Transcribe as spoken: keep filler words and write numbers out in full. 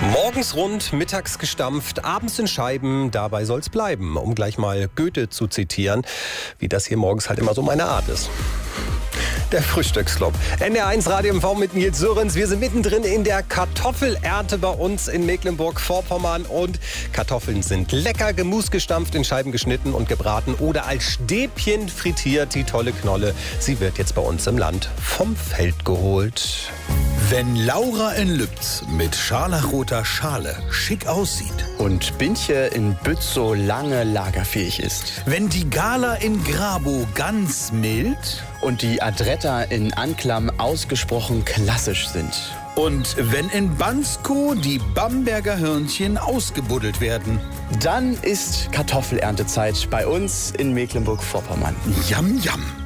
Morgens rund, mittags gestampft, abends in Scheiben, dabei soll's bleiben, um gleich mal Goethe zu zitieren, wie das hier morgens halt immer so meine Art ist. Der Frühstücksclub. N D R eins Radio M V mit Nils Sörens. Wir sind mittendrin in der Kartoffelernte bei uns in Mecklenburg-Vorpommern. Und Kartoffeln sind lecker, gemusgestampft, in Scheiben geschnitten und gebraten oder als Stäbchen frittiert. Die tolle Knolle, sie wird jetzt bei uns im Land vom Feld geholt. Wenn Laura in Lübz mit scharlachroter Schale schick aussieht und Bintje in Bützow lange lagerfähig ist, wenn die Gala in Grabow ganz mild und die Adretta in Anklam ausgesprochen klassisch sind, und wenn in Bansko die Bamberger Hörnchen ausgebuddelt werden, dann ist Kartoffeleerntezeit bei uns in Mecklenburg-Vorpommern. Jam, jam.